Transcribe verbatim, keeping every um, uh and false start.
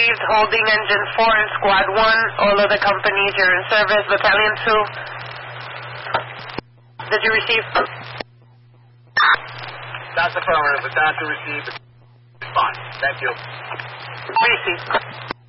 received holding engine four and squad one. All other companies you're in service. Battalion two. Did you receive? That's affirmative. Battalion two received. Fine. Thank you. Receive.